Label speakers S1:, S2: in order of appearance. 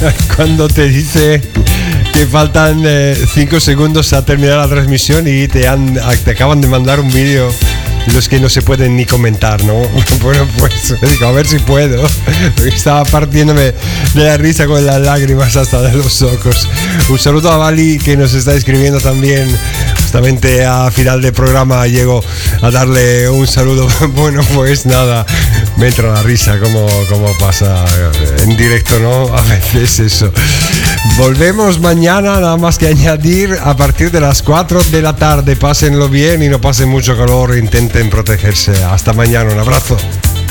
S1: cuando te dice que faltan 5 segundos a terminar la transmisión y te acaban de mandar un vídeo, los que no se pueden ni comentar, ¿no? Bueno, pues digo, a ver si puedo. Estaba partiéndome de la risa con las lágrimas hasta de los ojos. Un saludo a Bali, que nos está escribiendo también. Justamente a final del programa llego a darle un saludo. Bueno, pues nada, me entra la risa como pasa en directo, ¿no? A veces eso. Volvemos mañana, nada más que añadir, a partir de las 4 de la tarde. Pásenlo bien y no pasen mucho calor, intenten protegerse. Hasta mañana, un abrazo.